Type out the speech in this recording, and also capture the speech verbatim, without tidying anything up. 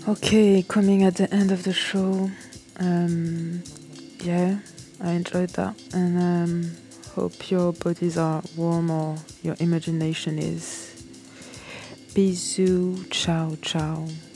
Okay, coming at the end of the show. Um, yeah, I enjoyed that, and um, hope your bodies are warm or your imagination is. Bisous, ciao, ciao.